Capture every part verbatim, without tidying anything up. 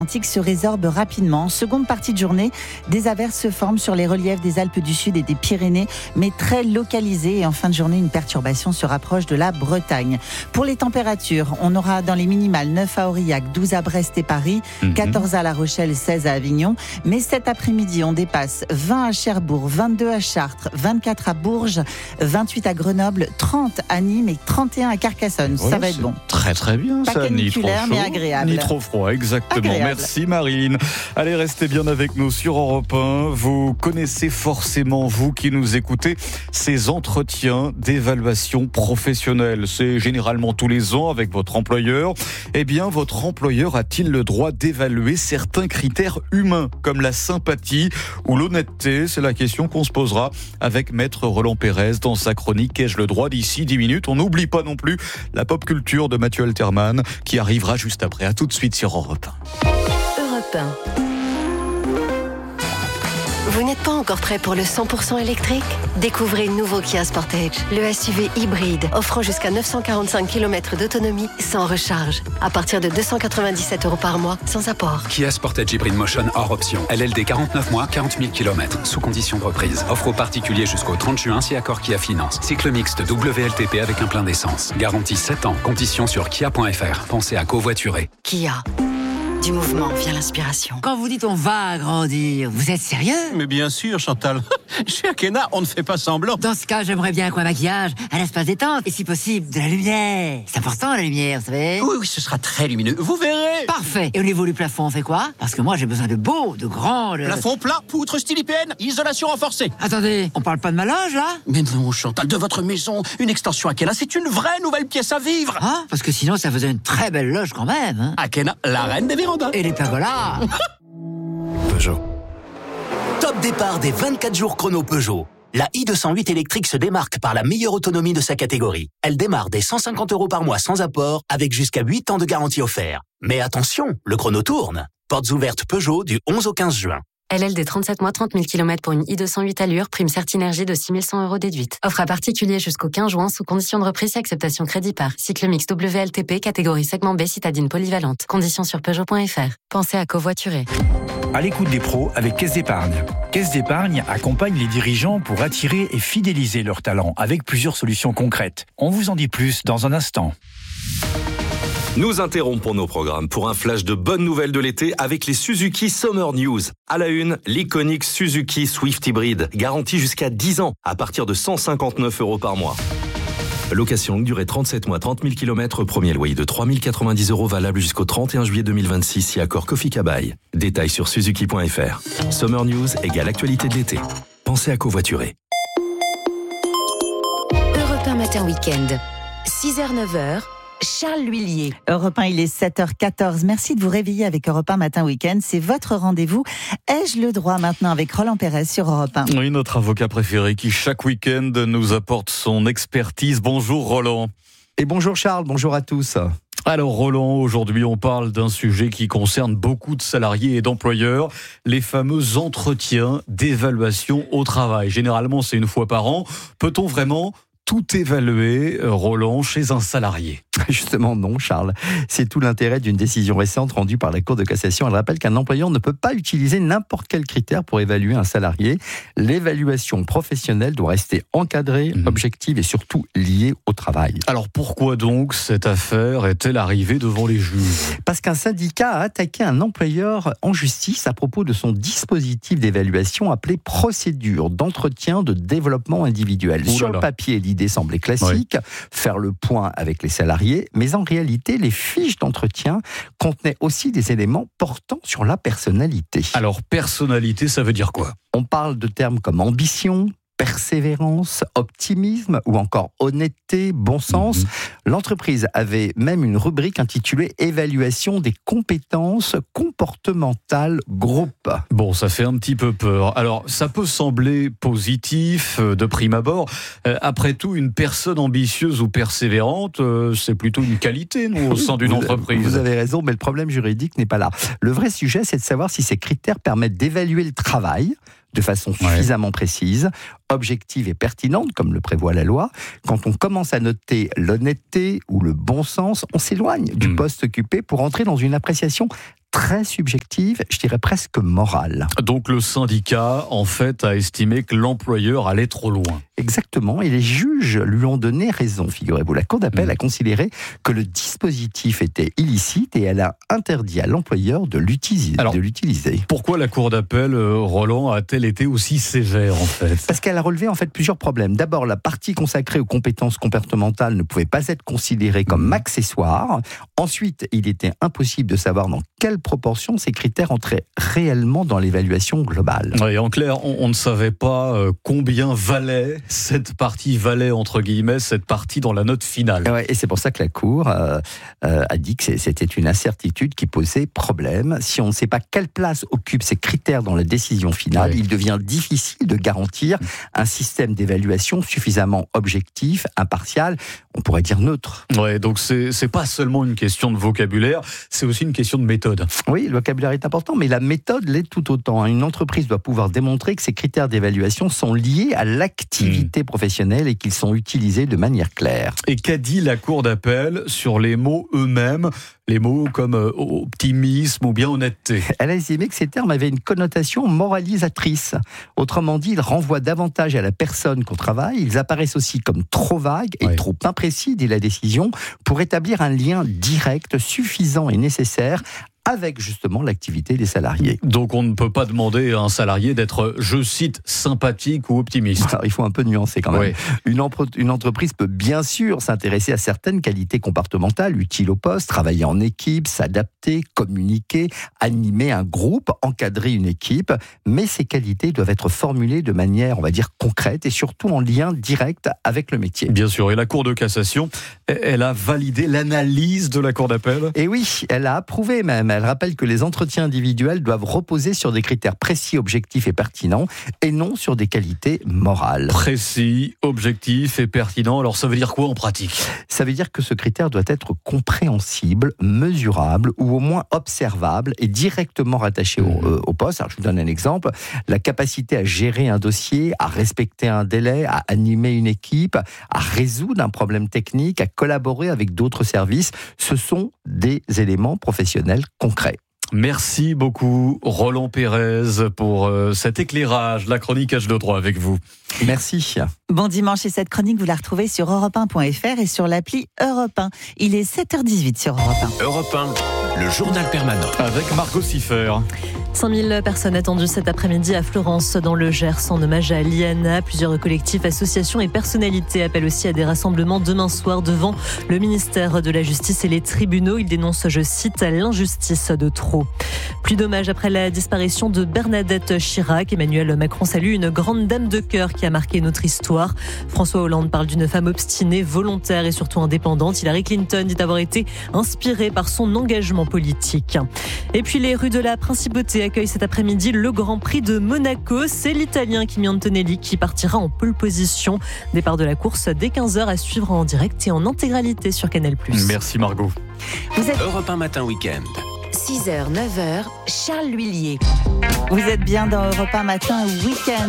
L'Atlantique se résorbe rapidement. En seconde partie de journée, des averses se forment sur les reliefs des Alpes du Sud et des Pyrénées, mais très localisées. Et en fin de journée, une perturbation se rapproche de la Bretagne. Pour les températures, on aura dans les minimales neuf à Aurillac, douze à Brest et Paris, mmh. quatorze à La Rochelle, seize à Avignon. Mais cet après-midi, on dépasse vingt à Cherbourg, vingt-deux à Chartres, vingt-quatre à Bourges, vingt-huit à Grenoble, trente à Nîmes et trente et un à Carcassonne. Ouais, ça va être bon. Très très bien. Pas ça, ni trop chaud, mais agréable. Ni trop froid, exactement. Agréable. Merci Marine. Allez, restez bien avec nous sur Europe un. Vous connaissez forcément, vous qui nous écoutez, ces entretiens d'évaluation professionnelle. C'est généralement tous les ans avec votre employeur. Eh bien, votre employeur a-t-il le droit d'évaluer certains critères humains, comme la sympathie ou l'honnêteté? C'est la question qu'on se posera avec Maître Roland Pérez dans sa chronique Ai-je le droit d'ici dix minutes. On n'oublie pas non plus la pop culture de Mathieu Alterman qui arrivera juste après. À tout de suite sur Europe un. Europe un. Vous n'êtes pas encore prêt pour le cent pour cent électrique? Découvrez le nouveau Kia Sportage, le S U V hybride offrant jusqu'à neuf cent quarante-cinq kilomètres d'autonomie sans recharge, à partir de deux cent quatre-vingt-dix-sept euros par mois, sans apport. Kia Sportage Hybrid Motion hors option. L L D quarante-neuf mois, quarante mille kilomètres, sous condition de reprise. Offre aux particuliers jusqu'au trente juin si accord Kia Finance. Cycle mixte W L T P avec un plein d'essence. Garantie sept ans. Conditions sur kia point f r. Pensez à covoiturer. Kia. Du mouvement vient l'inspiration. Quand vous dites on va agrandir, vous êtes sérieux? Mais bien sûr, Chantal. Chez Akena, on ne fait pas semblant. Dans ce cas, j'aimerais bien un maquillage, un espace détente et si possible, de la lumière. C'est important la lumière, vous savez? Oui, oui, ce sera très lumineux. Vous verrez. Parfait. Et au niveau du plafond, on fait quoi? Parce que moi, j'ai besoin de beau, de grand... De... Plafond plat, poutre style I P N, isolation renforcée. Attendez, on parle pas de ma loge, là? Mais non, Chantal, de votre maison, une extension Akena, c'est une vraie nouvelle pièce à vivre. Ah, parce que sinon, ça faisait une très belle loge quand même. Hein. Akena, la reine des vérandas. Et les pergolas. Peugeot. Top départ des vingt-quatre jours chrono Peugeot. La i deux cent huit électrique se démarque par la meilleure autonomie de sa catégorie. Elle démarre dès cent cinquante euros par mois sans apport, avec jusqu'à huit ans de garantie offert. Mais attention, le chrono tourne. Portes ouvertes Peugeot du onze au quinze juin. L L D trente-sept mois, trente mille kilomètres pour une i deux cent huit allure, prime Certinergie de six mille cent euros déduite. Offre à particulier jusqu'au quinze juin sous condition de reprise et acceptation crédit par. Cycle mix W L T P, catégorie segment B, citadine polyvalente. Conditions sur Peugeot point f r. Pensez à covoiturer. À l'écoute des pros avec Caisse d'Épargne. Caisse d'Épargne accompagne les dirigeants pour attirer et fidéliser leurs talents avec plusieurs solutions concrètes. On vous en dit plus dans un instant. Nous interrompons nos programmes pour un flash de bonnes nouvelles de l'été avec les Suzuki Summer News. À la une, l'iconique Suzuki Swift Hybrid, garantie jusqu'à dix ans, à partir de cent cinquante-neuf euros par mois. Location longue durée trente-sept mois, trente mille kilomètres, premier loyer de trois mille quatre-vingt-dix euros valable jusqu'au trente et un juillet deux mille vingt-six si accord Kofi Kabai. Détails sur suzuki point f r. Summer News égale actualité de l'été. Pensez à covoiturer. Europe un matin week-end, six heures neuf heures. Charles L'Huillier. Europe un, il est sept heures quatorze. Merci de vous réveiller avec Europe un Matin Week-end. C'est votre rendez-vous. Ai-je le droit maintenant avec Roland Pérez sur Europe un? Oui, notre avocat préféré qui chaque week-end nous apporte son expertise. Bonjour Roland. Et bonjour Charles, bonjour à tous. Alors Roland, aujourd'hui on parle d'un sujet qui concerne beaucoup de salariés et d'employeurs, les fameux entretiens d'évaluation au travail. Généralement c'est une fois par an. Peut-on vraiment tout évaluer, Roland, chez un salarié? Justement non, Charles. C'est tout l'intérêt d'une décision récente rendue par la Cour de cassation. Elle rappelle qu'un employeur ne peut pas utiliser n'importe quel critère pour évaluer un salarié. L'évaluation professionnelle doit rester encadrée, mmh. objective et surtout liée au travail. Alors pourquoi donc cette affaire est-elle arrivée devant les juges? Parce qu'un syndicat a attaqué un employeur en justice à propos de son dispositif d'évaluation appelé procédure d'entretien de développement individuel. Sur le papier, l'idée semblait classique, oui. faire le point avec les salariés, mais en réalité, les fiches d'entretien contenaient aussi des éléments portant sur la personnalité. Alors, personnalité, ça veut dire quoi? On parle de termes comme ambition, persévérance, optimisme ou encore honnêteté, bon sens. Mmh. L'entreprise avait même une rubrique intitulée « Évaluation des compétences comportementales groupe ». Bon, ça fait un petit peu peur. Alors, ça peut sembler positif de prime abord. Euh, après tout, une personne ambitieuse ou persévérante, euh, c'est plutôt une qualité, non, au sein d'une vous, entreprise. Vous avez raison, mais le problème juridique n'est pas là. Le vrai sujet, c'est de savoir si ces critères permettent d'évaluer le travail de façon suffisamment ouais. précise, objective et pertinente, comme le prévoit la loi. Quand on commence à noter l'honnêteté ou le bon sens, on s'éloigne du mmh. poste occupé pour entrer dans une appréciation très subjective, je dirais presque morale. Donc le syndicat, en fait, a estimé que l'employeur allait trop loin. Exactement, et les juges lui ont donné raison, figurez-vous. La Cour d'appel mmh. a considéré que le dispositif était illicite et elle a interdit à l'employeur de l'utiliser. Alors, de l'utiliser. Pourquoi la Cour d'appel, Roland, a-t-elle été aussi sévère, en fait ? Parce qu'elle a relevé en fait plusieurs problèmes. D'abord, la partie consacrée aux compétences comportementales ne pouvait pas être considérée comme mmh. accessoire. Ensuite, il était impossible de savoir dans quelle proportion ces critères entraient réellement dans l'évaluation globale. Oui, en clair, on, on ne savait pas euh, combien valait cette partie, valait entre guillemets, cette partie dans la note finale. Ouais, et c'est pour ça que la Cour euh, euh, a dit que c'était une incertitude qui posait problème. Si on ne sait pas quelle place occupent ces critères dans la décision finale, oui. il devient difficile de garantir un système d'évaluation suffisamment objectif, impartial, on pourrait dire neutre. Ouais, donc c'est, c'est pas seulement une question de vocabulaire, c'est aussi une question de méthode. Oui, le vocabulaire est important, mais la méthode l'est tout autant. Une entreprise doit pouvoir démontrer que ces critères d'évaluation sont liés à l'activité mmh. professionnelle et qu'ils sont utilisés de manière claire. Et qu'a dit la Cour d'appel sur les mots eux-mêmes ? Les mots comme euh, optimisme ou bien honnêteté. Elle a estimé que ces termes avaient une connotation moralisatrice. Autrement dit, ils renvoient davantage à la personne qu'au travail. Ils apparaissent aussi comme trop vagues et ouais. trop imprécis, dit la décision, pour établir un lien direct, suffisant et nécessaire avec justement l'activité des salariés. Donc on ne peut pas demander à un salarié d'être, je cite, sympathique ou optimiste. Alors, il faut un peu nuancer quand même. Oui. Une, empre- une entreprise peut bien sûr s'intéresser à certaines qualités comportementales utiles au poste, travailler en équipe, s'adapter, communiquer, animer un groupe, encadrer une équipe, mais ces qualités doivent être formulées de manière, on va dire, concrète et surtout en lien direct avec le métier. Bien sûr, et la Cour de cassation, elle a validé l'analyse de la Cour d'appel ? Et oui, elle a approuvé même. Elle rappelle que les entretiens individuels doivent reposer sur des critères précis, objectifs et pertinents, et non sur des qualités morales. Précis, objectif et pertinent. Alors ça veut dire quoi en pratique ? Ça veut dire que ce critère doit être compréhensible, mesurable ou au moins observable et directement rattaché au, euh, au poste. Alors je vous donne un exemple. La capacité à gérer un dossier, à respecter un délai, à animer une équipe, à résoudre un problème technique, à collaborer avec d'autres services, ce sont des éléments professionnels concret. Merci beaucoup Roland Pérez pour euh, cet éclairage, la chronique H deux trois avec vous. Merci. Bon dimanche, et cette chronique vous la retrouvez sur europe un point f r et sur l'appli Europe un. Il est sept heures dix-huit sur Europe un. Europe un, le journal permanent. Avec Margot Siffer. cinq mille personnes attendues cet après-midi à Florence, dans le Gers, en hommage à Liana. Plusieurs collectifs, associations et personnalités appellent aussi à des rassemblements demain soir devant le ministère de la Justice et les tribunaux. Ils dénoncent, je cite, l'injustice de trop. Plus d'hommages après la disparition de Bernadette Chirac. Emmanuel Macron salue une grande dame de cœur qui a marqué notre histoire. François Hollande parle d'une femme obstinée, volontaire et surtout indépendante. Hillary Clinton dit avoir été inspirée par son engagement politique. Et puis les rues de la Principauté accueille cet après-midi le Grand Prix de Monaco. C'est l'Italien Kimi Antonelli qui partira en pole position. Départ de la course dès quinze heures à suivre en direct et en intégralité sur Canal plus. Merci Margot. Vous êtes... Europe un matin week-end. six heures, neuf heures, Charles L'Huillier. Vous êtes bien dans Europe un matin week-end.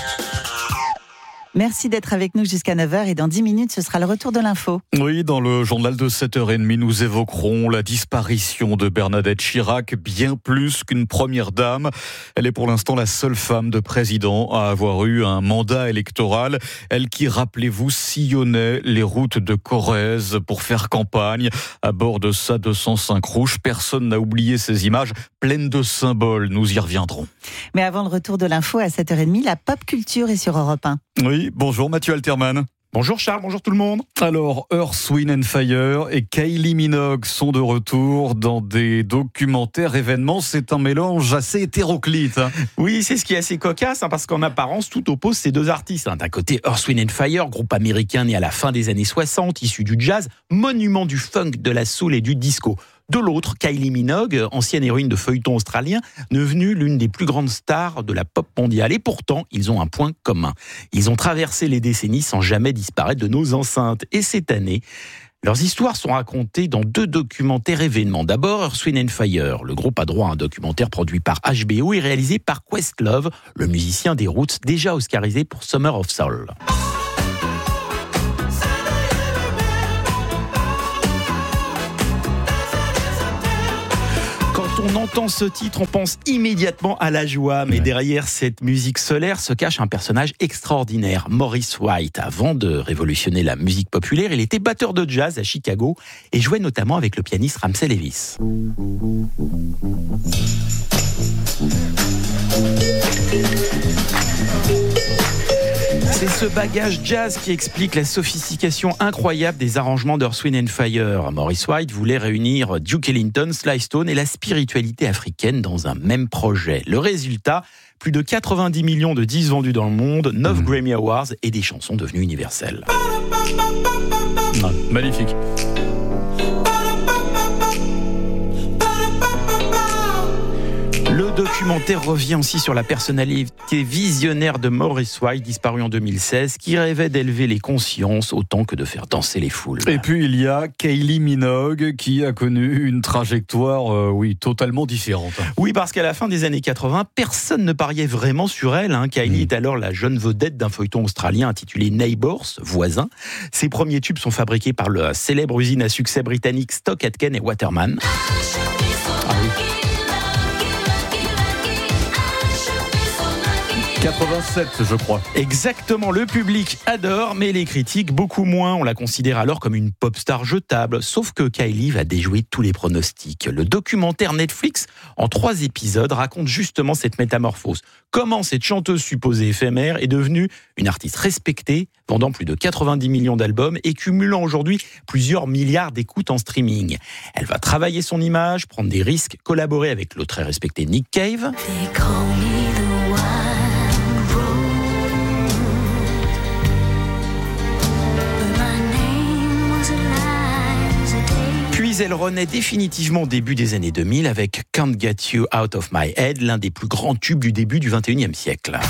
Merci d'être avec nous jusqu'à neuf heures et dans dix minutes, ce sera le retour de l'info. Oui, dans le journal de sept heures trente, nous évoquerons la disparition de Bernadette Chirac, bien plus qu'une première dame. Elle est pour l'instant la seule femme de président à avoir eu un mandat électoral. Elle qui, rappelez-vous, sillonnait les routes de Corrèze pour faire campagne à bord de sa deux cent cinq rouge. Personne n'a oublié ces images pleines de symboles. Nous y reviendrons. Mais avant le retour de l'info à sept heures trente, la pop culture est sur Europe un. Oui, bonjour Mathieu Alterman. Bonjour Charles, bonjour tout le monde. Alors, Earth, Wind and Fire et Kylie Minogue sont de retour dans des documentaires événements. C'est un mélange assez hétéroclite. Hein. Oui, c'est ce qui est assez cocasse, hein, parce qu'en apparence, tout oppose ces deux artistes. Hein. D'un côté, Earth, Wind and Fire, groupe américain né à la fin des années soixante, issu du jazz, monument du funk, de la soul et du disco. De l'autre, Kylie Minogue, ancienne héroïne de feuilleton australien, devenue l'une des plus grandes stars de la pop mondiale. Et pourtant, ils ont un point commun. Ils ont traversé les décennies sans jamais disparaître de nos enceintes. Et cette année, leurs histoires sont racontées dans deux documentaires événements. D'abord, Earth, Wind and Fire. Le groupe a droit à un documentaire produit par H B O et réalisé par Questlove, le musicien des Roots, déjà oscarisé pour Summer of Soul. on entend ce titre, on pense immédiatement à la joie. Mais ouais. derrière cette musique solaire se cache un personnage extraordinaire, Maurice White. Avant de révolutionner la musique populaire, il était batteur de jazz à Chicago et jouait notamment avec le pianiste Ramsey Lewis. C'est ce bagage jazz qui explique la sophistication incroyable des arrangements d'Earth, Wind and Fire. Maurice White voulait réunir Duke Ellington, Sly Stone et la spiritualité africaine dans un même projet. Le résultat, plus de quatre-vingt-dix millions de disques vendus dans le monde, neuf mmh. Grammy Awards et des chansons devenues universelles. Ah, magnifique. Le documentaire revient aussi sur la personnalité visionnaire de Maurice White, disparu en deux mille seize, qui rêvait d'élever les consciences autant que de faire danser les foules. Et puis il y a Kylie Minogue qui a connu une trajectoire, euh, oui, totalement différente. Oui, parce qu'à la fin des années quatre-vingts, personne ne pariait vraiment sur elle. Hein. Kylie mmh. est alors la jeune vedette d'un feuilleton australien intitulé Neighbours, voisins. Ses premiers tubes sont fabriqués par la célèbre usine à succès britannique Stock Aitken et Waterman. Ah oui. quatre-vingt-sept, je crois. Exactement, le public adore, mais les critiques beaucoup moins. On la considère alors comme une pop star jetable, sauf que Kylie va déjouer tous les pronostics. Le documentaire Netflix, en trois épisodes, raconte justement cette métamorphose. Comment cette chanteuse supposée éphémère est devenue une artiste respectée, vendant plus de quatre-vingt-dix millions d'albums et cumulant aujourd'hui plusieurs milliards d'écoutes en streaming. Elle va travailler son image, prendre des risques, collaborer avec le très respecté Nick Cave. Elle renaît définitivement au début des années deux mille avec Can't Get You Out of My Head, l'un des plus grands tubes du début du vingt et unième siècle.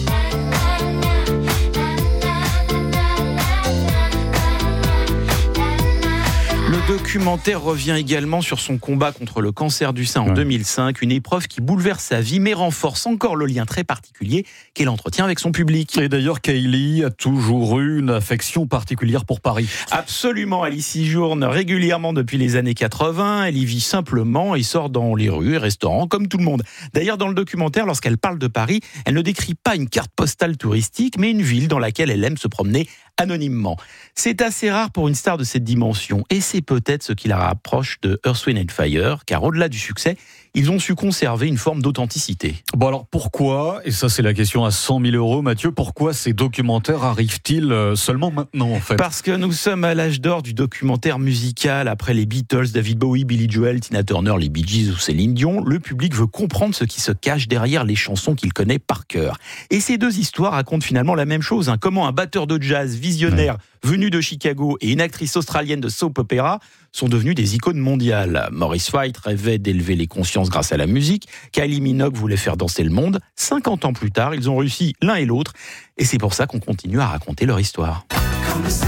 Le documentaire revient également sur son combat contre le cancer du sein en ouais. deux mille cinq, une épreuve qui bouleverse sa vie mais renforce encore le lien très particulier qu'elle entretient avec son public. Et d'ailleurs, Kylie a toujours eu une affection particulière pour Paris. Absolument, elle y séjourne régulièrement depuis les années quatre-vingts, elle y vit simplement et sort dans les rues et restaurants comme tout le monde. D'ailleurs, dans le documentaire, lorsqu'elle parle de Paris, elle ne décrit pas une carte postale touristique, mais une ville dans laquelle elle aime se promener anonymement. C'est assez rare pour une star de cette dimension et c'est peut-être ce qui la rapproche de Earth, Wind and Fire, car au-delà du succès, ils ont su conserver une forme d'authenticité. Bon alors pourquoi, et ça c'est la question à cent mille euros Mathieu, pourquoi ces documentaires arrivent-ils seulement maintenant en fait ? Parce que nous sommes à l'âge d'or du documentaire musical. Après les Beatles, David Bowie, Billy Joel, Tina Turner, les Bee Gees ou Céline Dion, le public veut comprendre ce qui se cache derrière les chansons qu'il connaît par cœur. Et ces deux histoires racontent finalement la même chose. Hein. Comment un batteur de jazz visionnaire ouais. venu de Chicago et une actrice australienne de soap opera sont devenus des icônes mondiales. Maurice White rêvait d'élever les consciences grâce à la musique. Kylie Minogue voulait faire danser le monde. cinquante ans plus tard, ils ont réussi l'un et l'autre. Et c'est pour ça qu'on continue à raconter leur histoire.